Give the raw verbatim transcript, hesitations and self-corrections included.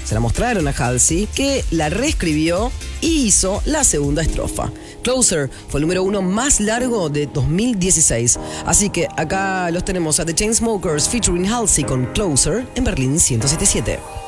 se la mostraron a Halsey, que la reescribió y hizo la segunda estrofa. Closer fue el número uno más largo de dos mil dieciséis. Así que acá los tenemos a The Chainsmokers featuring Halsey con Closer en Berlín ciento setenta y siete.